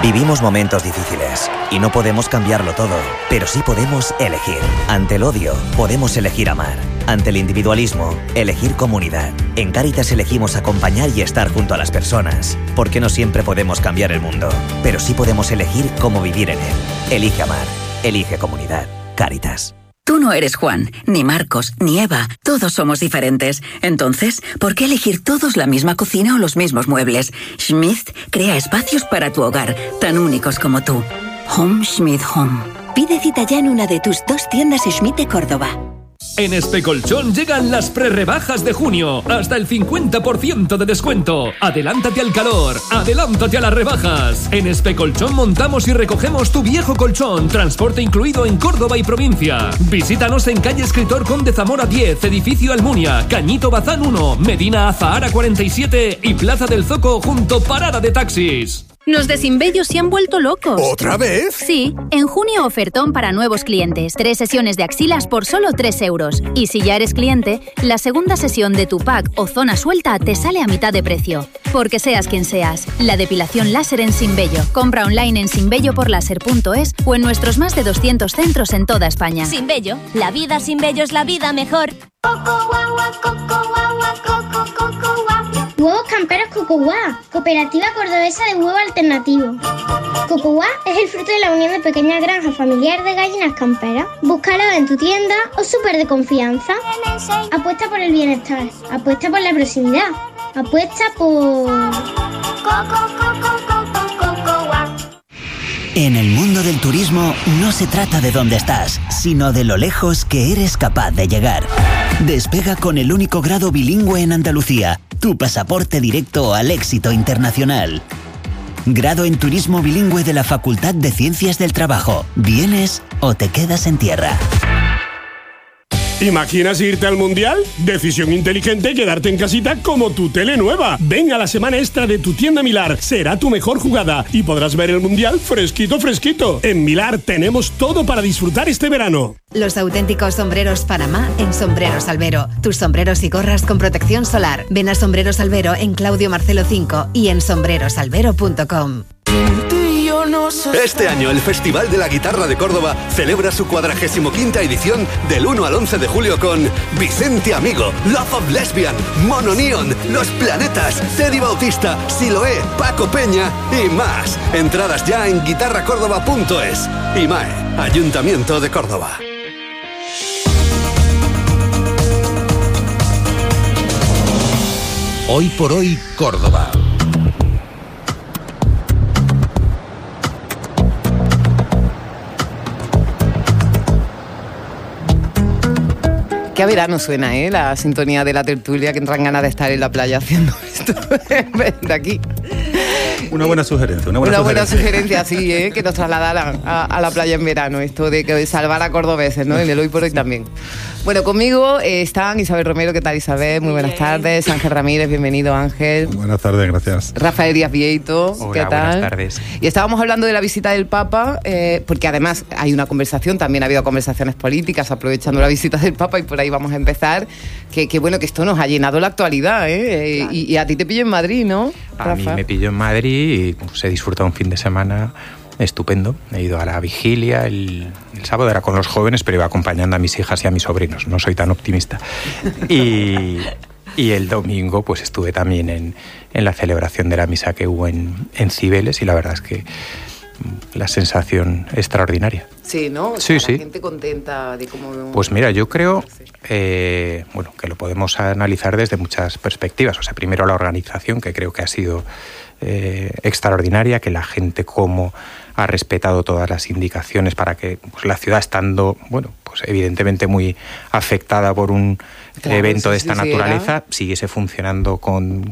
Vivimos momentos difíciles y no podemos cambiarlo todo, pero sí podemos elegir. Ante el odio, podemos elegir amar. Ante el individualismo, elegir comunidad. En Cáritas elegimos acompañar y estar junto a las personas, porque no siempre podemos cambiar el mundo, pero sí podemos elegir cómo vivir en él. Elige amar, elige comunidad. Cáritas. Tú no eres Juan, ni Marcos, ni Eva. Todos somos diferentes. Entonces, ¿por qué elegir todos la misma cocina o los mismos muebles? Schmidt crea espacios para tu hogar, tan únicos como tú. Home Schmidt Home. Pide cita ya en una de tus 2 tiendas Schmidt de Córdoba. En Especolchón llegan las prerrebajas de junio, hasta el 50% de descuento. Adelántate al calor, adelántate a las rebajas. En Especolchón montamos y recogemos tu viejo colchón, transporte incluido en Córdoba y provincia. Visítanos en calle Escritor Conde Zamora 10, edificio Almunia, Cañito Bazán 1, Medina Azahara 47 y Plaza del Zoco junto parada de taxis. Los de Sinbello se han vuelto locos. ¿Otra vez? Sí, en junio ofertón para nuevos clientes. 3 sesiones de axilas por solo 3 euros. Y si ya eres cliente, la segunda sesión de tu pack o zona suelta te sale a mitad de precio. Porque seas quien seas, la depilación láser en Sinbello. Compra online en sinbelloporlaser.es o en nuestros más de 200 centros en toda España. Sinbello, la vida sin bello es la vida mejor. Huevos camperos Cocoguá, cooperativa cordobesa de huevo alternativo. Cocoguá es el fruto de la unión de pequeñas granjas familiares de gallinas camperas. Búscalo en tu tienda o súper de confianza. Apuesta por el bienestar, apuesta por la proximidad, apuesta por... En el mundo del turismo no se trata de dónde estás, sino de lo lejos que eres capaz de llegar. Despega con el único grado bilingüe en Andalucía, tu pasaporte directo al éxito internacional. Grado en Turismo Bilingüe de la Facultad de Ciencias del Trabajo. ¿Vienes o te quedas en tierra? ¿Imaginas irte al Mundial? Decisión inteligente quedarte en casita como tu tele nueva. Ven a la semana extra de tu tienda Milar. Será tu mejor jugada y podrás ver el Mundial fresquito, fresquito. En Milar tenemos todo para disfrutar este verano. Los auténticos sombreros Panamá en Sombreros Albero. Tus sombreros y gorras con protección solar. Ven a Sombreros Albero en Claudio Marcelo 5 y en sombrerosalbero.com. Este año el Festival de la Guitarra de Córdoba celebra su 45ª edición del 1 al 11 de julio con Vicente Amigo, Love of Lesbian, Mono Neon, Los Planetas, Teddy Bautista, Siloé, Paco Peña y más. Entradas ya en guitarracórdoba.es. IMAE, Ayuntamiento de Córdoba. Hoy por hoy, Córdoba. Qué a verano suena, la sintonía de la tertulia, que entran ganas de estar en la playa haciendo esto de aquí. Una buena sugerencia. Una buena sugerencia, sí, que nos trasladaran a la playa en verano, esto de salvar a cordobeses, ¿no? En el hoy por hoy también. Bueno, conmigo están Isabel Romero. ¿Qué tal, Isabel? Muy buenas tardes. Ángel Ramírez, bienvenido, Ángel. Buenas tardes, gracias. Rafael Díaz Vieito, ¿qué tal? Buenas tardes. Y estábamos hablando de la visita del Papa, porque además hay una conversación, también ha habido conversaciones políticas aprovechando la visita del Papa, y por ahí vamos a empezar. Que bueno, que esto nos ha llenado la actualidad, ¿eh? Y a ti te pillo en Madrid, ¿no, Rafa? A mí me pillo en Madrid y pues, he disfrutado un fin de semana estupendo. He ido a la vigilia, el sábado era con los jóvenes, pero iba acompañando a mis hijas y a mis sobrinos, no soy tan optimista. Y el domingo pues estuve también en la celebración de la misa que hubo en Cibeles, y la verdad es que la sensación extraordinaria. Sí, ¿no? Sí, la sí. gente contenta de cómo... Pues mira, yo creo que lo podemos analizar desde muchas perspectivas. O sea, primero la organización, que creo que ha sido extraordinaria, que la gente cómo ha respetado todas las indicaciones para que pues, la ciudad, estando, pues evidentemente muy afectada por un evento de esta naturaleza, siguiese funcionando con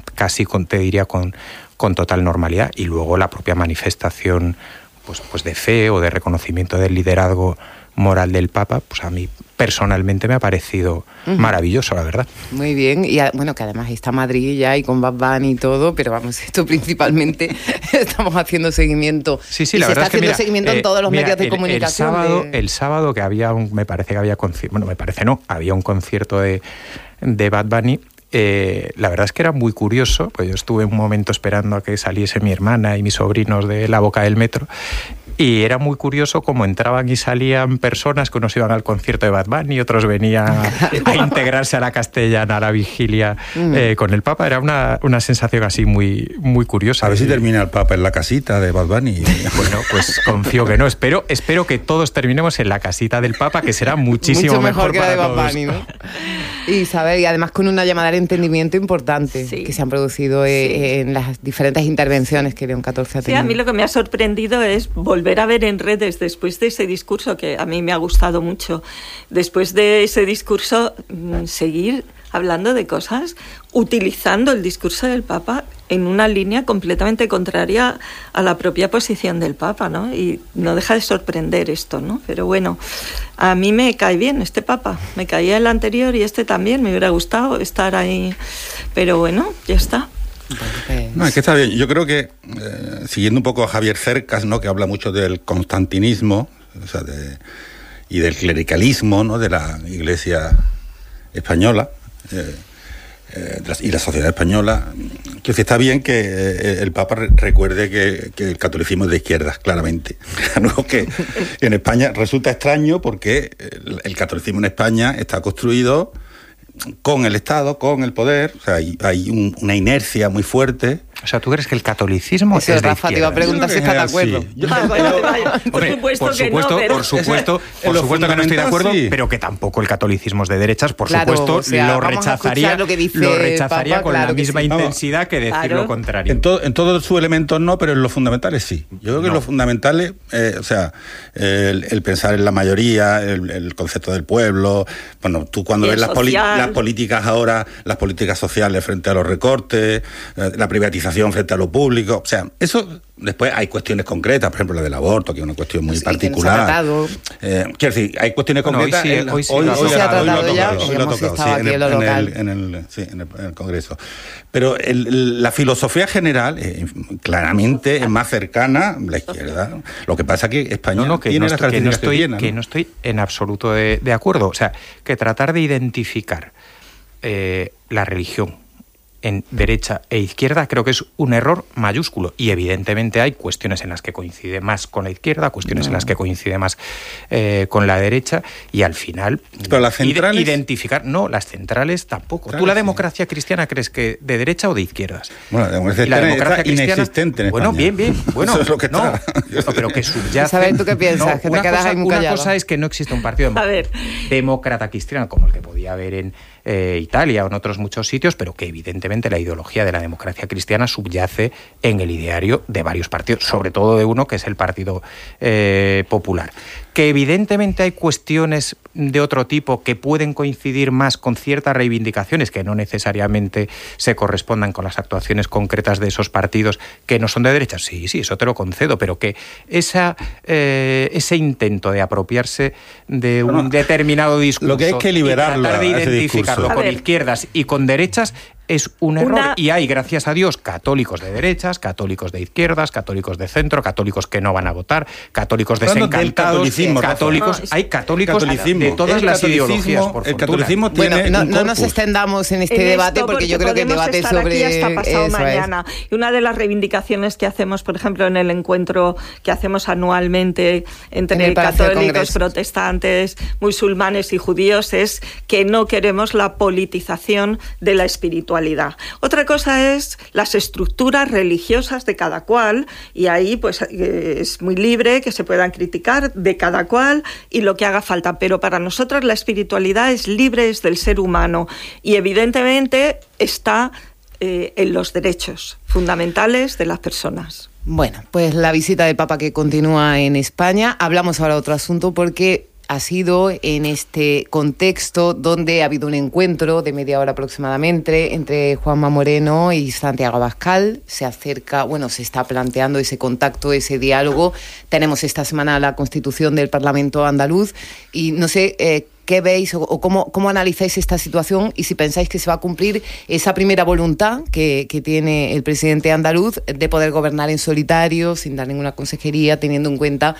total normalidad. Y luego la propia manifestación pues de fe o de reconocimiento del liderazgo moral del Papa, pues a mí personalmente me ha parecido maravilloso, la verdad. Muy bien, y que además está Madrid ya y con Bad Bunny y todo, pero vamos, esto principalmente estamos haciendo seguimiento. Sí, y la verdad se está haciendo seguimiento en todos los medios de comunicación. El sábado que había había un concierto de Bad Bunny, la verdad es que era muy curioso, pues yo estuve un momento esperando a que saliese mi hermana y mis sobrinos de la boca del metro, y era muy curioso cómo entraban y salían personas que unos iban al concierto de Bad Bunny y otros venían a integrarse a la castellana, a la vigilia con el Papa. Era una sensación así muy, muy curiosa. A ver si termina el Papa en la casita de Bad Bunny. Bueno, pues confío que no. Espero que todos terminemos en la casita del Papa, que será muchísimo mejor que para la de todos. Bad Bunny, ¿no? Isabel, y además con una llamada de entendimiento importante que se han producido en las diferentes intervenciones que León XIV ha tenido. Sí, a mí lo que me ha sorprendido es volver a ver en redes, después de ese discurso, que a mí me ha gustado mucho, después de ese discurso, seguir hablando de cosas, utilizando el discurso del Papa en una línea completamente contraria a la propia posición del Papa, ¿no? Y no deja de sorprender esto, ¿no? Pero bueno, a mí me cae bien este Papa, me caía el anterior y este también, me hubiera gustado estar ahí, pero bueno, ya está. No, es que está bien. Yo creo que, siguiendo un poco a Javier Cercas, ¿no?, que habla mucho del constantinismo, o sea, y del clericalismo, ¿no?, de la Iglesia española, y la sociedad española, que está bien que el Papa recuerde que el catolicismo es de izquierdas, claramente. Algo que en España resulta extraño, porque el catolicismo en España está construido con el Estado, con el poder, o sea, hay una inercia muy fuerte. O sea, ¿tú crees que el catolicismo es de Rafa, te iba a preguntar si estás de acuerdo. Sí. Por supuesto que no estoy de acuerdo, sí, pero que tampoco el catolicismo es de derechas, por supuesto, o sea, lo rechazaría Papa, con la misma intensidad que decir lo contrario. En todos sus elementos no, pero en los fundamentales sí. Yo creo que en los fundamentales, o sea, el pensar en la mayoría, el concepto del pueblo, bueno, tú cuando ves las políticas ahora, las políticas sociales frente a los recortes, la privatización frente a lo público, o sea, eso. Después hay cuestiones concretas, por ejemplo la del aborto, que es una cuestión muy particular. Quiero decir, hay cuestiones concretas. Hoy se ha tratado ya, hemos estado aquí en lo local. En el Congreso. Pero la filosofía general, claramente, es más cercana a la izquierda. Lo que pasa es que España tiene las características que tiene, ¿no? Que no estoy en absoluto de acuerdo. O sea, que tratar de identificar la religión en derecha e izquierda creo que es un error mayúsculo, y evidentemente hay cuestiones en las que coincide más con la izquierda, cuestiones en las que coincide más con la derecha, y al final pero las centrales identificar, no, las centrales tampoco. ¿Tú la democracia cristiana crees que de derecha o de izquierdas? Bueno, la democracia cristiana inexistente en España. Bueno, bien, bueno, eso es lo que no, pero que subyace. ¿Sabes tú qué piensas? Que te quedas ahí muy callado. Una cosa es que no existe un partido demócrata cristiano como el que podía haber en Italia o en otros muchos sitios, pero que evidentemente la ideología de la democracia cristiana subyace en el ideario de varios partidos, sobre todo de uno que es el Partido Popular. Que evidentemente hay cuestiones de otro tipo que pueden coincidir más con ciertas reivindicaciones que no necesariamente se correspondan con las actuaciones concretas de esos partidos que no son de derecha. Sí, eso te lo concedo, pero que ese intento de apropiarse de un determinado discurso, lo que hay que liberarlo, y tratar de identificarlo con izquierdas y con derechas, es un error. Y hay, gracias a Dios, católicos de derechas, católicos de izquierdas, católicos de centro, católicos que no van a votar, católicos desencantados, católicos, hay católicos de todas las ideologías, por el catolicismo tiene no nos extendamos en este debate, porque yo creo que el debate sobre aquí hasta pasado mañana. Y una de las reivindicaciones que hacemos, por ejemplo, en el encuentro que hacemos anualmente entre católicos, protestantes, musulmanes y judíos, es que no queremos la politización de la espiritualidad. Otra cosa es las estructuras religiosas de cada cual, y ahí pues es muy libre que se puedan criticar de cada cual y lo que haga falta, pero para nosotros la espiritualidad es libre, es del ser humano, y evidentemente está en los derechos fundamentales de las personas. Bueno, pues la visita del Papa que continúa en España. Hablamos ahora de otro asunto, porque ha sido en este contexto donde ha habido un encuentro de media hora aproximadamente entre Juanma Moreno y Santiago Abascal. Se acerca, se está planteando ese contacto, ese diálogo. Tenemos esta semana la constitución del Parlamento andaluz y no sé qué veis o cómo analizáis esta situación, y si pensáis que se va a cumplir esa primera voluntad que tiene el presidente andaluz de poder gobernar en solitario, sin dar ninguna consejería, teniendo en cuenta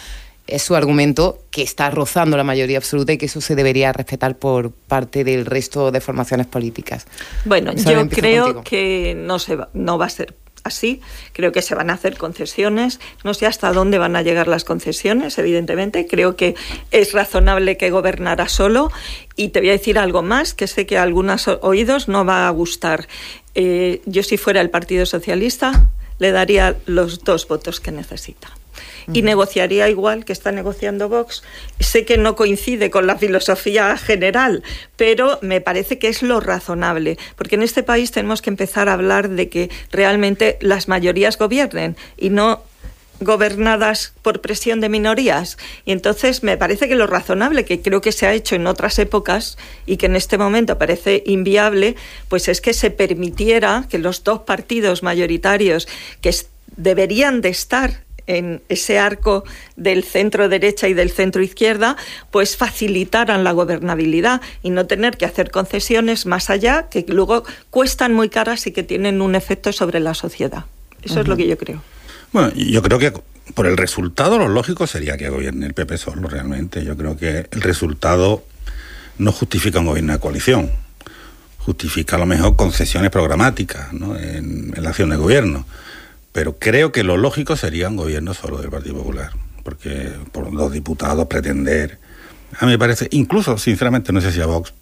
es su argumento, que está rozando la mayoría absoluta y que eso se debería respetar por parte del resto de formaciones políticas. Bueno, yo creo que no va a ser así. Creo que se van a hacer concesiones. No sé hasta dónde van a llegar las concesiones, evidentemente. Creo que es razonable que gobernara solo. Y te voy a decir algo más, que sé que a algunos oídos no va a gustar. Yo, si fuera el Partido Socialista, le daría los 2 votos que necesita. Y negociaría igual que está negociando Vox. Sé que no coincide con la filosofía general, pero me parece que es lo razonable, porque en este país tenemos que empezar a hablar de que realmente las mayorías gobiernen y no gobernadas por presión de minorías. Y entonces me parece que lo razonable, que creo que se ha hecho en otras épocas y que en este momento parece inviable, pues es que se permitiera que los 2 partidos mayoritarios que deberían de estar en ese arco del centro derecha y del centro izquierda, pues facilitaran la gobernabilidad y no tener que hacer concesiones más allá, que luego cuestan muy caras y que tienen un efecto sobre la sociedad. Eso es lo que yo creo. Bueno, yo creo que por el resultado lo lógico sería que gobierne el PP solo, realmente. Yo creo que el resultado no justifica un gobierno de coalición, justifica a lo mejor concesiones programáticas, ¿no?, en la acción de gobierno. Pero creo que lo lógico sería un gobierno solo del Partido Popular, porque por 2 diputados pretender... A mí me parece, incluso, sinceramente, no sé si a Vox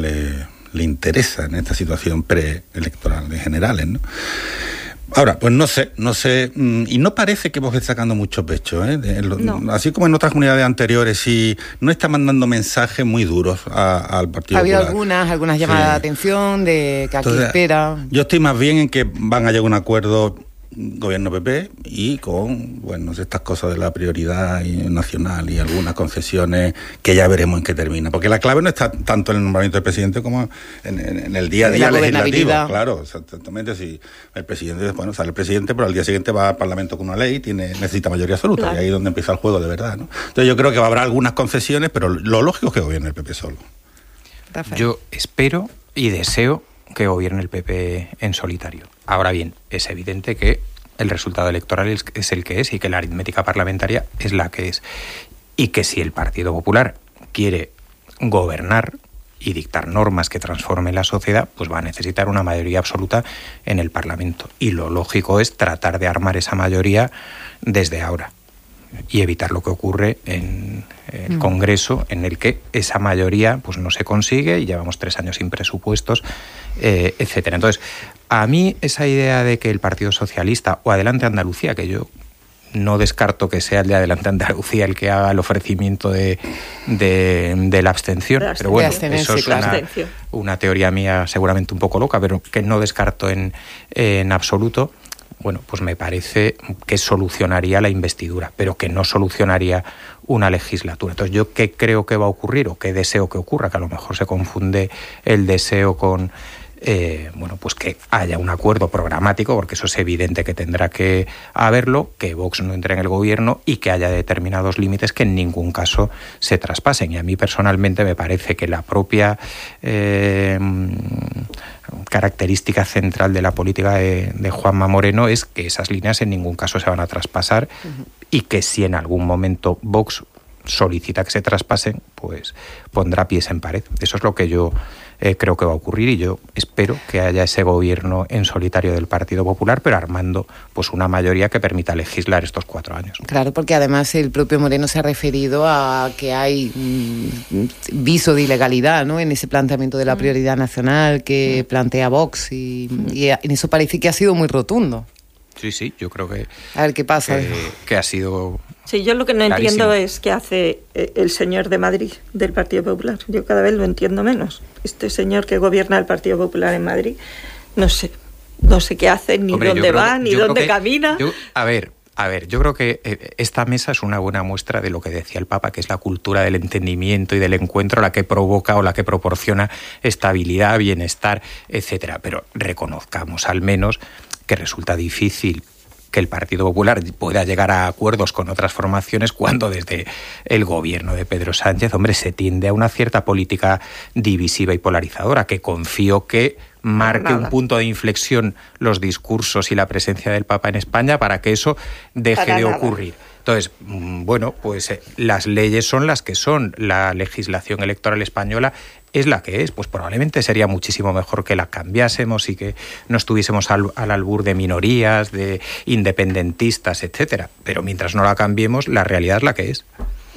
le interesa en esta situación preelectoral de generales, ¿no? Ahora, pues no sé, y no parece que Vox esté sacando mucho pecho, ¿eh? No. Así como en otras comunidades anteriores, sí, no está mandando mensajes muy duros al Partido Popular. Ha habido algunas llamadas de atención, de que aquí espera... Yo estoy más bien en que van a llegar a un acuerdo gobierno PP y con, bueno, estas cosas de la prioridad nacional y algunas concesiones que ya veremos en qué termina. Porque la clave no está tanto en el nombramiento del presidente como en el día a día legislativo. Claro, exactamente. Si el presidente, bueno, sale el presidente, pero al día siguiente va al Parlamento con una ley y necesita mayoría absoluta. Claro. Y ahí es donde empieza el juego de verdad, ¿no? Entonces yo creo que habrá algunas concesiones, pero lo lógico es que gobierne el PP solo. Rafael. Yo espero y deseo que gobierne el PP en solitario. Ahora bien, es evidente que el resultado electoral es el que es y que la aritmética parlamentaria es la que es. Y que si el Partido Popular quiere gobernar y dictar normas que transformen la sociedad, pues va a necesitar una mayoría absoluta en el Parlamento. Y lo lógico es tratar de armar esa mayoría desde ahora y evitar lo que ocurre en el Congreso, en el que esa mayoría pues no se consigue y llevamos 3 años sin presupuestos, etcétera. Entonces, a mí esa idea de que el Partido Socialista o Adelante Andalucía, que yo no descarto que sea el de Adelante Andalucía el que haga el ofrecimiento de la abstención, pero bueno, eso es una teoría mía seguramente un poco loca, pero que no descarto en absoluto. Bueno, pues me parece que solucionaría la investidura, pero que no solucionaría una legislatura. Entonces, ¿yo qué creo que va a ocurrir o qué deseo que ocurra? Que a lo mejor se confunde el deseo con... bueno, pues que haya un acuerdo programático, porque eso es evidente que tendrá que haberlo, que Vox no entre en el gobierno y que haya determinados límites que en ningún caso se traspasen. Y a mí personalmente me parece que la propia característica central de la política de Juanma Moreno es que esas líneas en ningún caso se van a traspasar y que si en algún momento Vox solicita que se traspasen, pues pondrá pies en pared. Eso es lo que yo creo que va a ocurrir y yo espero que haya ese gobierno en solitario del Partido Popular, pero armando pues una mayoría que permita legislar estos 4 años. Claro, porque además el propio Moreno se ha referido a que hay viso de ilegalidad, ¿no?, en ese planteamiento de la prioridad nacional que plantea Vox y en eso parece que ha sido muy rotundo. Sí, yo creo que... A ver qué pasa. Que ha sido... Sí, yo lo que no entiendo es qué hace el señor de Madrid del Partido Popular. Yo cada vez lo entiendo menos. Este señor que gobierna el Partido Popular en Madrid, no sé qué hace, ni dónde va, ni dónde camina. A ver, yo creo que esta mesa es una buena muestra de lo que decía el Papa, que es la cultura del entendimiento y del encuentro la que provoca o la que proporciona estabilidad, bienestar, etcétera. Pero reconozcamos al menos que resulta difícil que el Partido Popular pueda llegar a acuerdos con otras formaciones cuando desde el gobierno de Pedro Sánchez, se tiende a una cierta política divisiva y polarizadora, que confío que marque un punto de inflexión los discursos y la presencia del Papa en España para que eso deje de ocurrir. Entonces, bueno, pues las leyes son las que son, la legislación electoral española es la que es, pues probablemente sería muchísimo mejor que la cambiásemos y que no estuviésemos al albur de minorías, de independentistas, etcétera. Pero mientras no la cambiemos, la realidad es la que es.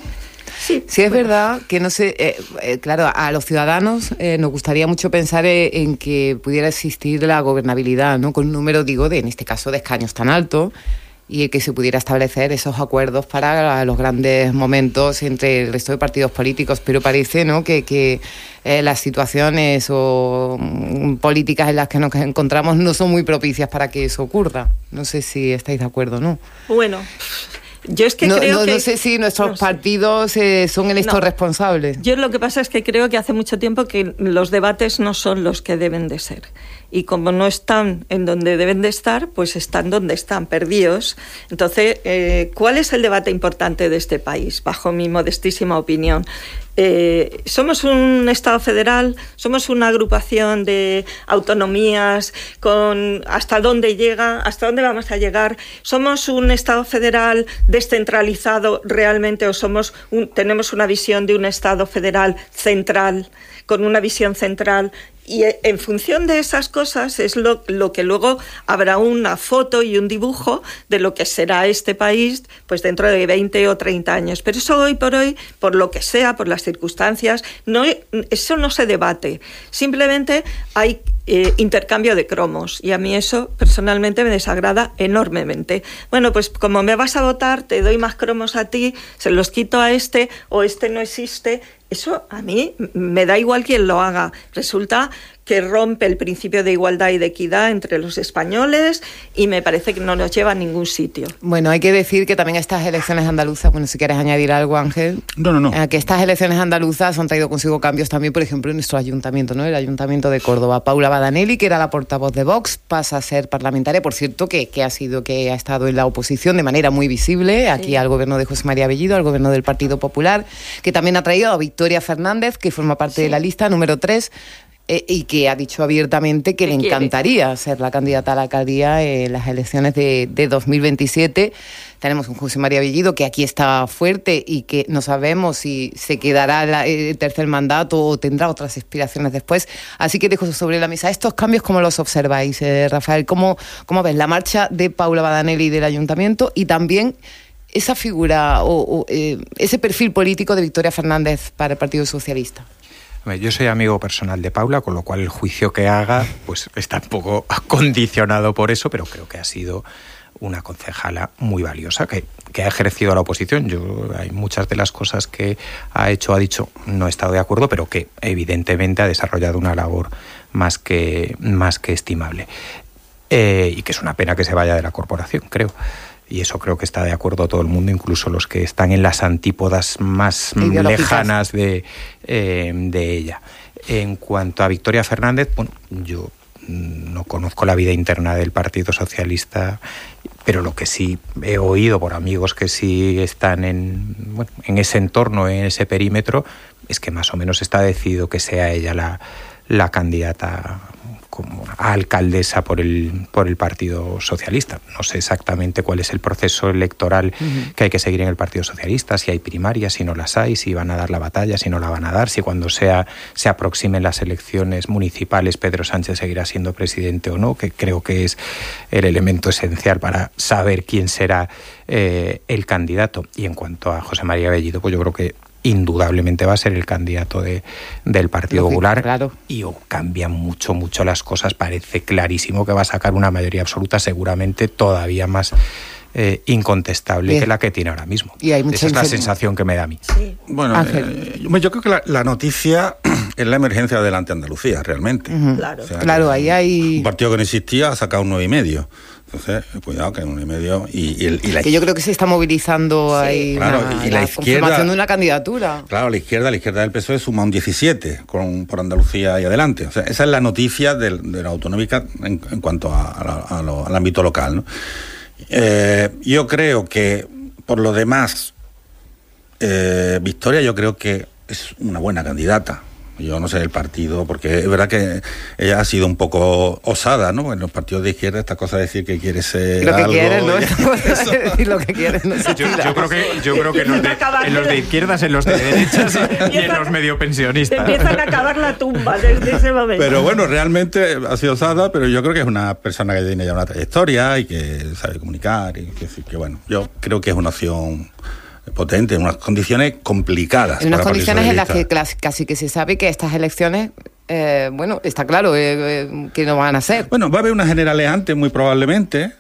Sí, es verdad que no sé, claro, a los ciudadanos nos gustaría mucho pensar en que pudiera existir la gobernabilidad, ¿no? Con un número, en este caso, de escaños tan alto, y que se pudiera establecer esos acuerdos para los grandes momentos entre el resto de partidos políticos, pero parece, ¿no?, que las situaciones o políticas en las que nos encontramos no son muy propicias para que eso ocurra. No sé si estáis de acuerdo o no. Bueno, yo es que creo que... No sé si nuestros partidos son en esto responsables. Yo lo que pasa es que creo que hace mucho tiempo que los debates no son los que deben de ser. Y como no están en donde deben de estar, pues están donde están, perdidos. Entonces, ¿cuál es el debate importante de este país, bajo mi modestísima opinión? Somos un Estado federal, somos una agrupación de autonomías con hasta dónde vamos a llegar. Somos un Estado federal descentralizado realmente, o tenemos una visión de un Estado federal central, con una visión central. Y en función de esas cosas es lo que luego habrá una foto y un dibujo de lo que será este país pues dentro de 20 o 30 años. Pero eso hoy por hoy, por lo que sea, por las circunstancias, eso no se debate. Simplemente hay intercambio de cromos, y a mí eso personalmente me desagrada enormemente. Bueno, pues como me vas a votar, te doy más cromos a ti, se los quito a este, o este no existe. Eso a mí me da igual quién lo haga. Resulta que rompe el principio de igualdad y de equidad entre los españoles, y me parece que no nos lleva a ningún sitio. Bueno, hay que decir que también estas elecciones andaluzas, bueno, si quieres añadir algo, Ángel. No. Que estas elecciones andaluzas han traído consigo cambios también, por ejemplo, en nuestro ayuntamiento, ¿no? El Ayuntamiento de Córdoba. Paula Badanelli, que era la portavoz de Vox, pasa a ser parlamentaria, por cierto, que ha estado en la oposición de manera muy visible, aquí al gobierno de José María Bellido, al gobierno del Partido Popular, que también ha traído a Victoria Fernández, que forma parte de la lista número 3, y que ha dicho abiertamente que le encantaría ser la candidata a la alcaldía en las elecciones de 2027. Tenemos un José María Bellido que aquí está fuerte y que no sabemos si se quedará el tercer mandato o tendrá otras aspiraciones después. Así que dejo sobre la mesa estos cambios. ¿Cómo los observáis, Rafael? ¿Cómo ves la marcha de Paula Badanelli del Ayuntamiento y también esa figura o ese perfil político de Victoria Fernández para el Partido Socialista? Yo soy amigo personal de Paula, con lo cual el juicio que haga pues está un poco condicionado por eso, pero creo que ha sido una concejala muy valiosa, que ha ejercido la oposición. Hay muchas de las cosas que ha dicho, no he estado de acuerdo, pero que evidentemente ha desarrollado una labor más que estimable. Y que es una pena que se vaya de la corporación, creo. Y eso creo que está de acuerdo todo el mundo, incluso los que están en las antípodas más lejanas de ella. En cuanto a Victoria Fernández, bueno, yo no conozco la vida interna del Partido Socialista, pero lo que sí he oído por amigos que sí están en ese entorno, en ese perímetro, es que más o menos está decidido que sea ella la candidata como alcaldesa por el Partido Socialista. No sé exactamente cuál es el proceso electoral que hay que seguir en el Partido Socialista, si hay primarias, si no las hay, si van a dar la batalla, si no la van a dar, si cuando se aproximen las elecciones municipales Pedro Sánchez seguirá siendo presidente o no, que creo que es el elemento esencial para saber quién será el candidato. Y en cuanto a José María Bellido, pues yo creo que indudablemente va a ser el candidato del Partido Popular, claro. Y cambian mucho las cosas. Parece clarísimo que va a sacar una mayoría absoluta, seguramente todavía más incontestable que la que tiene ahora mismo. Y hay esa es la sensación que me da a mí. Sí. Bueno, yo creo que la noticia es la emergencia de Adelante Andalucía, realmente. Claro, o sea, claro, ahí hay... Un partido que no existía ha sacado un 9,5. Entonces, cuidado, que en 1,5 y la... Que yo creo que se está movilizando ahí y la izquierda, confirmación de una candidatura. Claro, la izquierda del PSOE suma un 17 por Andalucía y adelante. O sea, esa es la noticia de la autonómica en cuanto al ámbito local, ¿no? Yo creo que, por lo demás, Victoria yo creo que es una buena candidata. Yo no sé el partido, porque es verdad que ella ha sido un poco osada, ¿no? En los partidos de izquierda, esta cosa de decir que quiere ser lo que algo... quieres, ¿no? Decir lo que quieres, no sé. Yo creo que en los de izquierdas, en los de derechas y en los medio pensionistas. Empiezan a acabar la tumba desde ese momento. Pero bueno, realmente ha sido osada, pero yo creo que es una persona que tiene ya una trayectoria y que sabe comunicar y que bueno, yo creo que es una opción potente, en unas condiciones complicadas. En unas condiciones en las que casi que se sabe que estas elecciones, bueno, está claro que no van a ser. Bueno, va a haber unas generales antes, muy probablemente.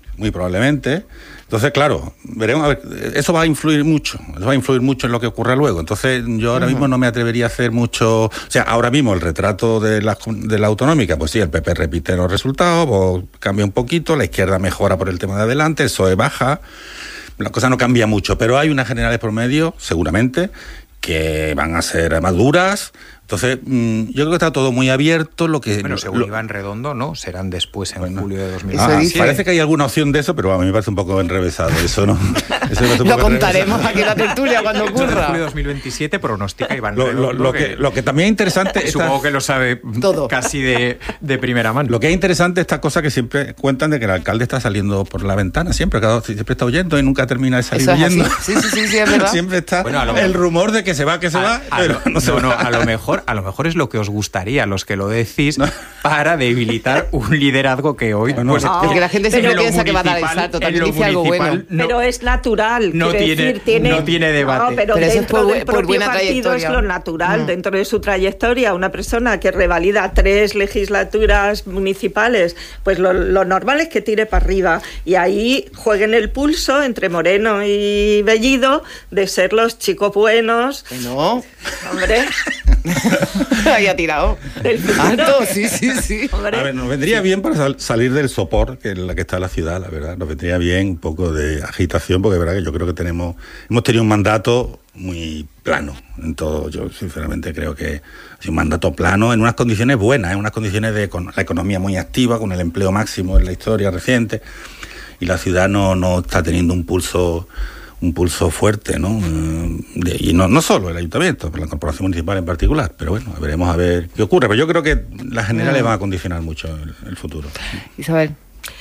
Entonces, claro, veremos, a ver, eso va a influir mucho en lo que ocurra luego. Entonces, yo ahora mismo no me atrevería a hacer mucho... O sea, ahora mismo el retrato de la autonómica, pues sí, el PP repite los resultados, pues cambia un poquito, la izquierda mejora por el tema de adelante, el PSOE baja, la cosa no cambia mucho, pero hay unas generales por medio, seguramente, que van a ser más duras. Entonces, yo creo que está todo muy abierto. Bueno, según Iván Redondo, ¿no? Serán después, en julio de 2017. Parece que hay alguna opción de eso, pero a mí me parece un poco enrevesado. Eso no. Lo contaremos aquí en la tertulia cuando ocurra. En julio de 2017 pronostica Iván Redondo. Lo que también es interesante... Supongo que lo sabe todo, casi de primera mano. Lo que es interesante es esta cosa que siempre cuentan de que el alcalde está saliendo por la ventana, siempre está huyendo y nunca termina de salir huyendo. Sí, es verdad. Siempre está el rumor de que se va, pero no se va. A lo mejor es lo que os gustaría, los que lo decís, para debilitar un liderazgo que hoy... Pues, porque la gente siempre piensa que va a dar el salto, también dice algo bueno. Pero es natural. No tiene debate. No, pero dentro del propio partido es lo natural. Dentro de su trayectoria, una persona que revalida 3 legislaturas municipales, pues lo normal es que tire para arriba. Y ahí jueguen el pulso entre Moreno y Bellido de ser los chicos buenos. No. Hombre... Ahí ha tirado. Alto, sí. A ver, nos vendría bien para salir del sopor en la que está la ciudad, la verdad. Nos vendría bien un poco de agitación, porque es verdad que yo creo que hemos tenido un mandato muy plano en todo. Yo sinceramente creo que es un mandato plano en unas condiciones buenas, en unas condiciones con la economía muy activa, con el empleo máximo en la historia reciente, y la ciudad no está teniendo un pulso fuerte, ¿no? Y no solo el ayuntamiento, pero la corporación municipal en particular. Pero bueno, veremos a ver qué ocurre. Pero yo creo que las generales van a condicionar mucho el futuro. Isabel.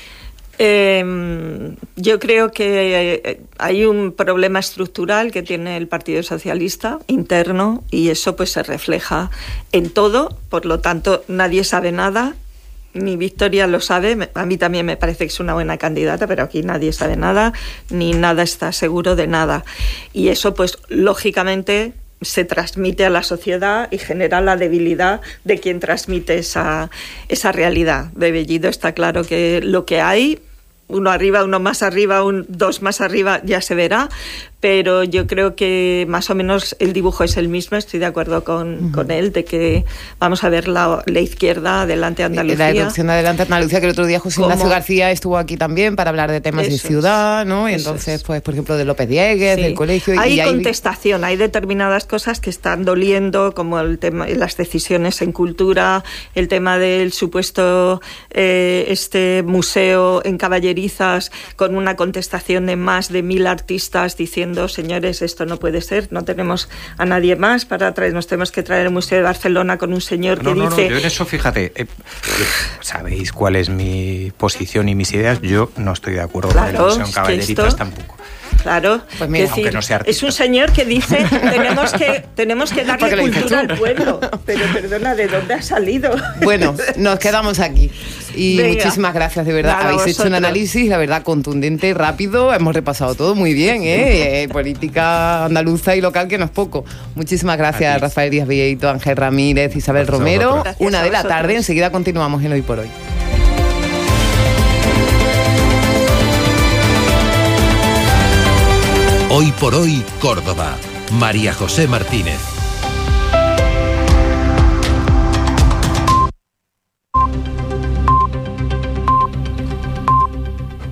Yo creo que hay un problema estructural que tiene el Partido Socialista interno, y eso pues se refleja en todo. Por lo tanto, nadie sabe nada. Ni Victoria lo sabe, a mí también me parece que es una buena candidata, pero aquí nadie sabe nada, ni nada está seguro de nada. Y eso, pues, lógicamente se transmite a la sociedad y genera la debilidad de quien transmite esa realidad. De Bellido está claro que lo que hay, uno arriba, uno más arriba, dos más arriba, ya se verá, pero yo creo que más o menos el dibujo es el mismo. Estoy de acuerdo con él, de que vamos a ver la izquierda Adelante Andalucía. La elección de Adelante Andalucía, que el otro día José Ignacio García estuvo aquí también para hablar de temas de ciudad, ¿no? Y entonces, pues, por ejemplo, de López Dieguez, del colegio... Hay contestación, hay determinadas cosas que están doliendo, como el tema, las decisiones en cultura, el tema del supuesto museo en Caballerizas, con una contestación de más de 1.000 artistas diciendo: señores, esto no puede ser, no tenemos a nadie más para traer, nos tenemos que traer el Museo de Barcelona con un señor que dice... No, yo en eso, fíjate, sabéis cuál es mi posición y mis ideas. Yo no estoy de acuerdo con el Museo en Caballerizas tampoco. Claro, pues mira, aunque no sea artista. Es un señor que dice tenemos que darle cultura al pueblo. Pero perdona, ¿de dónde ha salido? Bueno, nos quedamos aquí. Y venga, muchísimas gracias, de verdad. Habéis hecho un análisis, la verdad, contundente, rápido. Hemos repasado todo muy bien, política andaluza y local, que no es poco. Muchísimas gracias, Rafael Díaz Villeito, Ángel Ramírez, Isabel Romero. 1:00 p.m, enseguida continuamos en Hoy por Hoy. Hoy por Hoy, Córdoba. María José Martínez.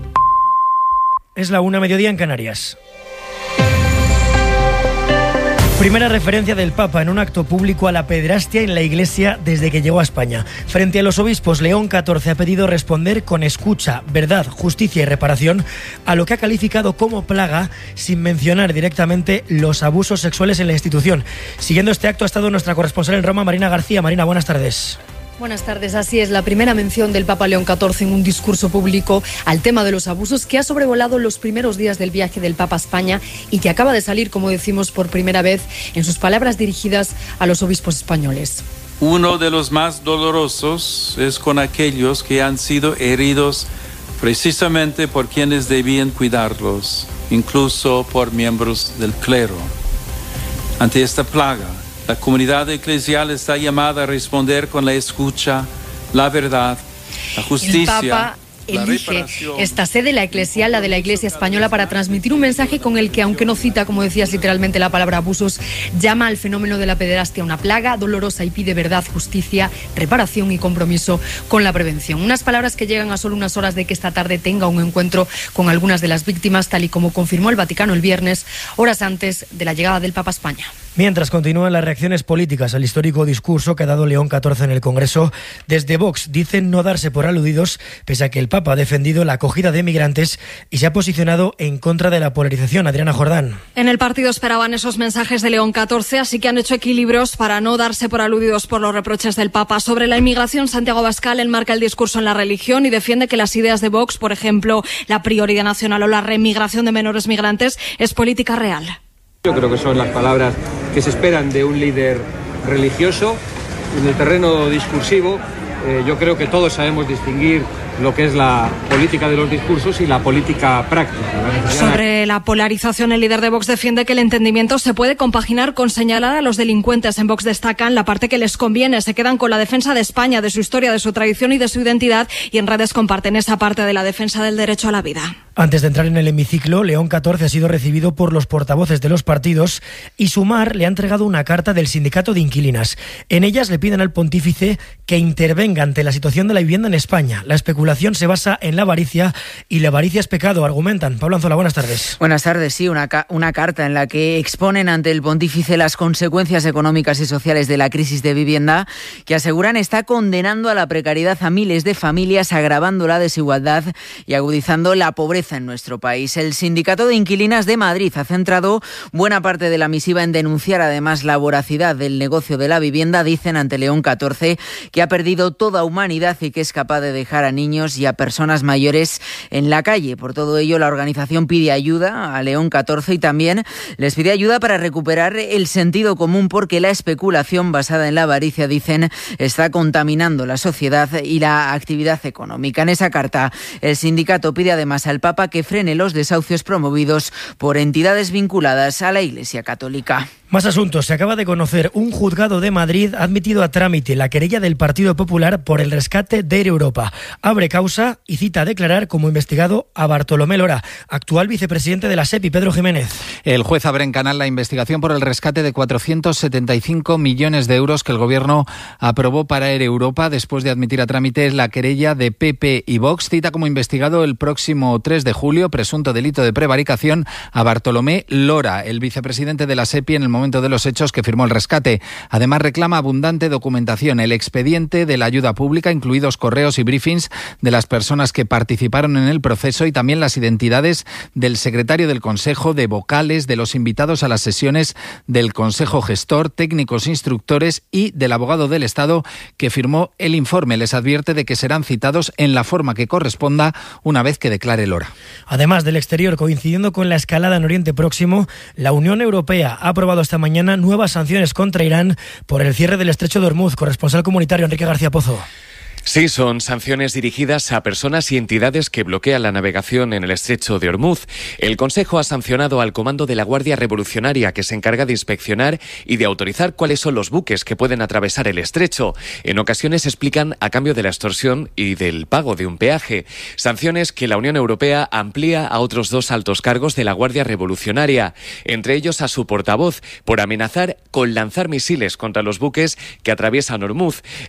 Es la 1:00 p.m. en Canarias. Primera referencia del Papa en un acto público a la pederastia en la Iglesia desde que llegó a España. Frente a los obispos, León XIV ha pedido responder con escucha, verdad, justicia y reparación a lo que ha calificado como plaga, sin mencionar directamente los abusos sexuales en la institución. Siguiendo este acto ha estado nuestra corresponsal en Roma, Marina García. Marina, buenas tardes. Buenas tardes, así es, la primera mención del Papa León XIV en un discurso público al tema de los abusos que ha sobrevolado los primeros días del viaje del Papa a España y que acaba de salir, como decimos, por primera vez en sus palabras dirigidas a los obispos españoles. Uno de los más dolorosos es con aquellos que han sido heridos precisamente por quienes debían cuidarlos, incluso por miembros del clero. Ante esta plaga, la comunidad eclesial está llamada a responder con la escucha, la verdad, la justicia. El Papa elige esta sede, la eclesial, la de la Iglesia Española, para transmitir un mensaje con el que, aunque no cita, como decías, literalmente la palabra abusos, llama al fenómeno de la pederastia una plaga dolorosa y pide verdad, justicia, reparación y compromiso con la prevención. Unas palabras que llegan a solo unas horas de que esta tarde tenga un encuentro con algunas de las víctimas, tal y como confirmó el Vaticano el viernes, horas antes de la llegada del Papa a España. Mientras continúan las reacciones políticas al histórico discurso que ha dado León XIV en el Congreso, desde Vox dicen no darse por aludidos, pese a que el Papa ha defendido la acogida de migrantes y se ha posicionado en contra de la polarización. Adriana Jordán. En el partido esperaban esos mensajes de León XIV, así que han hecho equilibrios para no darse por aludidos por los reproches del Papa. Sobre la inmigración, Santiago Abascal enmarca el discurso en la religión y defiende que las ideas de Vox, por ejemplo, la prioridad nacional o la remigración de menores migrantes, es política real. Yo creo que son las palabras que se esperan de un líder religioso. En el terreno discursivo, yo creo que todos sabemos distinguir lo que es la política de los discursos y la política práctica. Sobre la polarización, el líder de Vox defiende que el entendimiento se puede compaginar con señalar a los delincuentes. En Vox destacan la parte que les conviene, se quedan con la defensa de España, de su historia, de su tradición y de su identidad, y en redes comparten esa parte de la defensa del derecho a la vida. Antes de entrar en el hemiciclo, León XIV ha sido recibido por los portavoces de los partidos y Sumar le ha entregado una carta del sindicato de inquilinas. En ellas le piden al pontífice que intervenga ante la situación de la vivienda en España. La especulación se basa en la avaricia y la avaricia es pecado, argumentan. Pablo Anzola, buenas tardes. Buenas tardes, sí, una carta en la que exponen ante el pontífice las consecuencias económicas y sociales de la crisis de vivienda, que aseguran está condenando a la precariedad a miles de familias, agravando la desigualdad y agudizando la pobreza en nuestro país. El Sindicato de Inquilinas de Madrid ha centrado buena parte de la misiva en denunciar además la voracidad del negocio de la vivienda. Dicen ante León XIV que ha perdido toda humanidad y que es capaz de dejar a niños y a personas mayores en la calle. Por todo ello, la organización pide ayuda a León XIV y también les pide ayuda para recuperar el sentido común, porque la especulación basada en la avaricia, dicen, está contaminando la sociedad y la actividad económica. En esa carta, el sindicato pide además al Papa que frene los desahucios promovidos por entidades vinculadas a la Iglesia Católica. Más asuntos. Se acaba de conocer. Un juzgado de Madrid ha admitido a trámite la querella del Partido Popular por el rescate de Air Europa. Abre causa y cita a declarar como investigado a Bartolomé Lora, actual vicepresidente de la SEPI. Pedro Jiménez. El juez abre en canal la investigación por el rescate de 475 millones de euros que el Gobierno aprobó para Air Europa después de admitir a trámite la querella de PP y Vox. Cita como investigado el próximo 3 de julio, presunto delito de prevaricación, a Bartolomé Lora, el vicepresidente de la SEPI en el momento de los hechos que firmó el rescate. Además, reclama abundante documentación, el expediente de la ayuda pública, incluidos correos y briefings de las personas que participaron en el proceso, y también las identidades del secretario del Consejo, de vocales, de los invitados a las sesiones del Consejo Gestor, técnicos instructores y del abogado del Estado que firmó el informe. Les advierte de que serán citados en la forma que corresponda una vez que declare Lora. Además del exterior, coincidiendo con la escalada en Oriente Próximo, la Unión Europea ha aprobado esta mañana nuevas sanciones contra Irán por el cierre del estrecho de Hormuz. Corresponsal comunitario Enrique García Pozo. Sí, son sanciones dirigidas a personas y entidades que bloquean la navegación en el estrecho de Hormuz. El Consejo ha sancionado al Comando de la Guardia Revolucionaria, que se encarga de inspeccionar y de autorizar cuáles son los buques que pueden atravesar el estrecho. En ocasiones explican a cambio de la extorsión y del pago de un peaje. Sanciones que la Unión Europea amplía a otros 2 altos cargos de la Guardia Revolucionaria, entre ellos a su portavoz, por amenazar con lanzar misiles contra los buques que atraviesan Hormuz.